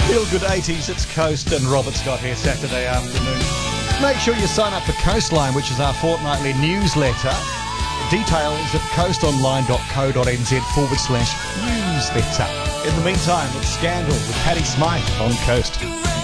Feel Good 80s, it's Coast and Robert Scott here Saturday afternoon. Make sure you sign up for Coastline, which is our fortnightly newsletter. Details at coastonline.co.nz/newsletter. In the meantime, it's Scandal with Paddy Smythe on Coast.